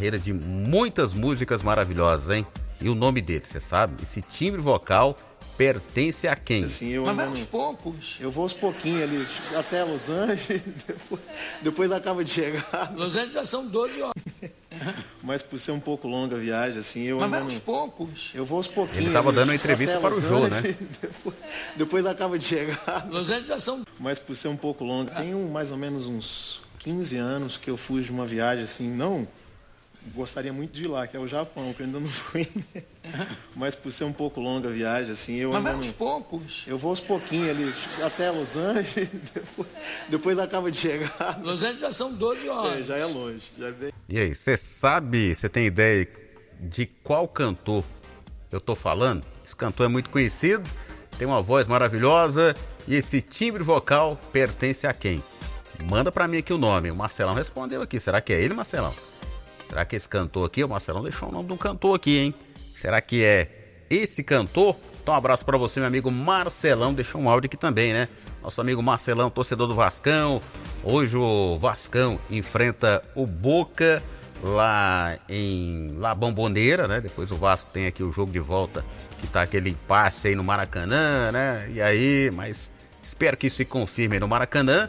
carreira de muitas músicas maravilhosas, hein? E o nome dele, você sabe? Esse timbre vocal pertence a quem? Assim, Mas vai aos poucos. Eu vou aos pouquinhos ali, até Los Angeles, depois acaba de chegar. Los Angeles já são 12 horas. Mas por ser um pouco longa a viagem, assim, eu Mas ainda vai aos poucos. Eu vou aos pouquinhos. Ele estava dando uma entrevista para o Jô, né? Depois acaba de chegar. Los Angeles já são... Mas por ser um pouco longa, tem mais ou menos uns 15 anos que eu fui de uma viagem assim, não... Gostaria muito de ir lá, que é o Japão, que eu ainda não fui. Mas por ser um pouco longa a viagem, assim, eu Mas ainda vai aos poucos. Eu vou aos pouquinhos ali, até Los Angeles, depois acaba de chegar. Los Angeles já são 12 horas. Já é longe. Já é bem... E aí, você tem ideia de qual cantor eu tô falando? Esse cantor é muito conhecido, tem uma voz maravilhosa e esse timbre vocal pertence a quem? Manda pra mim aqui o nome. O Marcelão respondeu aqui. Será que é ele, Marcelão? Será que esse cantor aqui, o Marcelão deixou o nome de um cantor aqui, hein? Será que é esse cantor? Então um abraço pra você, meu amigo Marcelão. Deixou um áudio aqui também, né? Nosso amigo Marcelão, torcedor do Vascão. Hoje o Vascão enfrenta o Boca lá em La Bombonera, né? Depois o Vasco tem aqui o jogo de volta, que tá aquele impasse aí no Maracanã, né? E aí, mas espero que isso se confirme aí no Maracanã.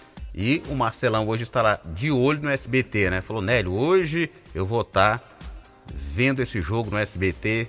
E o Marcelão hoje está lá de olho no SBT, né? Falou, Nélio, hoje eu vou estar vendo esse jogo no SBT,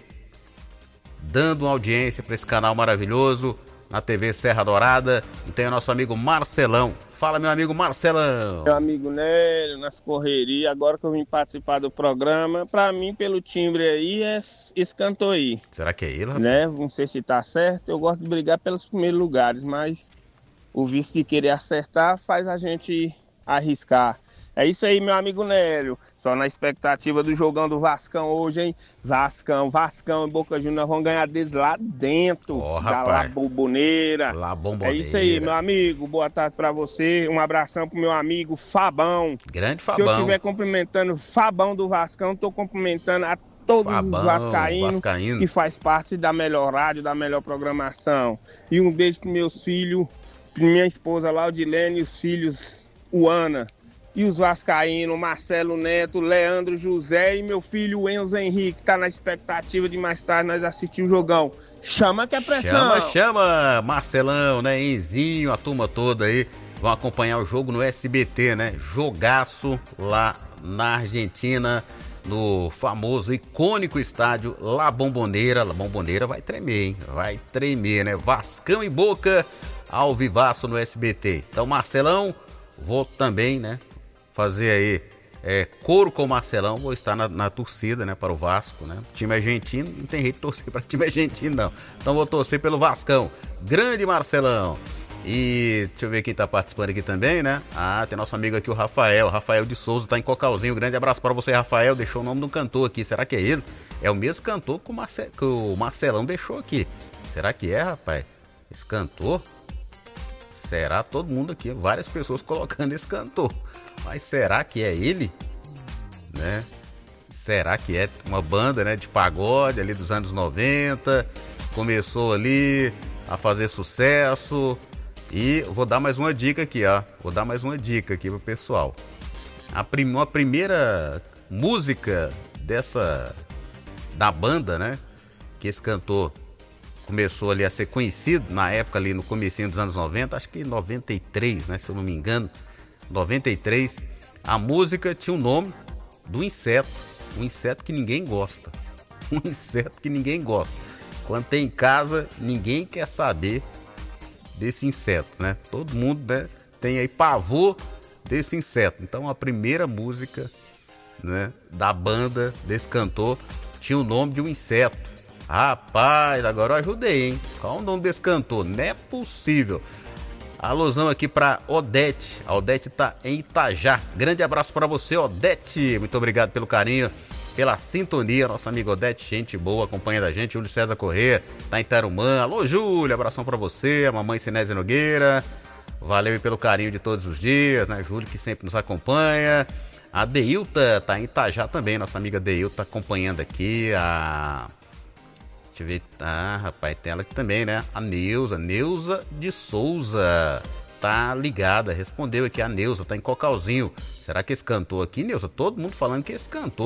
dando uma audiência para esse canal maravilhoso, na TV Serra Dourada. E tem o nosso amigo Marcelão. Fala, meu amigo Marcelão. Meu amigo Nélio, nas correrias, agora que eu vim participar do programa, pra mim, pelo timbre aí, é esse cantor aí. Será que é ele, rapaz? Né? Não sei se tá certo, eu gosto de brigar pelos primeiros lugares, mas o vício de querer acertar faz a gente arriscar. É isso aí, meu amigo Nélio. Só na expectativa do jogão do Vascão hoje, hein? Vascão e Boca Juniors vão ganhar deles lá dentro. Da La Bombonera. La Bombonera. É isso aí, meu amigo. Boa tarde pra você. Um abração pro meu amigo Fabão. Grande Fabão. Se eu estiver cumprimentando Fabão do Vascão, tô cumprimentando a todos Fabão, os vascaínos que faz parte da melhor rádio, da melhor programação. E um beijo pros meus filhos, minha esposa Laudilene e os filhos Uana. E os vascaínos, Marcelo Neto, Leandro José e meu filho Enzo Henrique, tá na expectativa de mais tarde nós assistir o jogão. Chama que é pressão. Chama, Marcelão, né, Enzinho, a turma toda aí, vão acompanhar o jogo no SBT, né, jogaço lá na Argentina, no famoso, icônico estádio La Bombonera. La Bombonera vai tremer, hein, vai tremer, né, Vascão e Boca, ao vivaço no SBT. Então, Marcelão, vou também, né, fazer aí coro com o Marcelão, vou estar na torcida, né, para o Vasco, né, time argentino, não tem jeito de torcer para time argentino não, então vou torcer pelo Vascão, grande Marcelão. E deixa eu ver quem tá participando aqui também, né, tem nosso amigo aqui, o Rafael de Souza, tá em Cocalzinho, grande abraço para você, Rafael, deixou o nome de um cantor aqui, será que é ele? É o mesmo cantor que o Marcelão deixou aqui, será que é, rapaz, esse cantor? Será? Todo mundo aqui, várias pessoas colocando esse cantor. Mas será que é ele? Né? Será que é uma banda, né, de pagode ali dos anos 90? Começou ali a fazer sucesso. E vou dar mais uma dica aqui, ó. Vou dar mais uma dica aqui pro pessoal. Uma primeira música da banda, né? Que esse cantor começou ali a ser conhecido na época ali no comecinho dos anos 90, acho que 93, né, se eu não me engano, 93, a música tinha o nome do inseto, um inseto que ninguém gosta, um inseto que ninguém gosta. Quando tem em casa, ninguém quer saber desse inseto, né? Todo mundo, né, tem aí pavor desse inseto. Então a primeira música, né, da banda desse cantor tinha o nome de um inseto. Rapaz, agora eu ajudei, hein? Qual o nome desse cantor? Não é possível. Alusão aqui pra Odete. A Odete tá em Itajá. Grande abraço pra você, Odete. Muito obrigado pelo carinho, pela sintonia. Nossa amiga Odete, gente boa, acompanha da gente. Júlio César Corrêa, tá em Tarumã. Alô, Júlio, abração pra você. A mamãe Sinésia Nogueira. Valeu pelo carinho de todos os dias, né? Júlio que sempre nos acompanha. A Deilta tá em Itajá também. Nossa amiga Deilta acompanhando aqui. Deixa eu ver. Rapaz, tem ela aqui também, né? A Neuza de Souza. Tá ligada, respondeu aqui a Neuza, tá em Cocalzinho. Será que esse cantor aqui, Neuza? Todo mundo falando que esse cantor